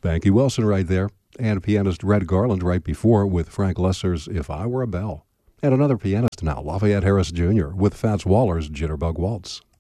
Spanky Wilson right there, and pianist Red Garland right before with Frank Lesser's If I Were a Bell. And another pianist now, Lafayette Harris Jr. with Fats Waller's Jitterbug Waltz.